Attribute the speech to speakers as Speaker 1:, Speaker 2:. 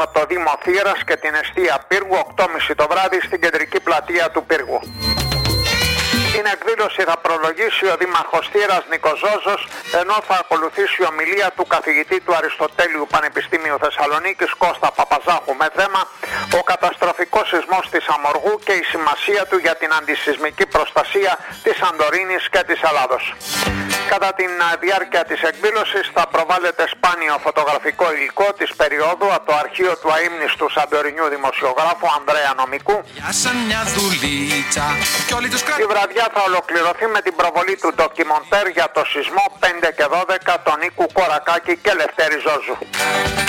Speaker 1: το Δήμο Θήρας και την εστία Πύργου 8.30 το βράδυ στην κεντρική πλατεία του Πύργου. Την εκδήλωση θα προλογίσει ο Δήμαρχος Θήρας Νίκος Ζώζος, ενώ θα ακολουθήσει η ομιλία του καθηγητή του Αριστοτέλειου Πανεπιστημίου Θεσσαλονίκης Κώστα Παπαζάχου με θέμα «Ο καταστροφικός σεισμός της Αμοργού και η σημασία του για την αντισεισμική προστασία της Σαντορίνης και της Ελλάδος». Κατά τη διάρκεια της εκδήλωσης θα προβάλλεται σπάνιο φωτογραφικό υλικό της περίοδου από το αρχείο του αείμνηστου Σαντορινιού δημοσιογράφου Ανδρέα Νομικού. Η βραδιά θα ολοκληρωθεί με την προβολή του ντοκιμοντέρ για το σεισμό 5 και 12 των Νίκου Κορακάκη και Λευτέρη Ζώζου.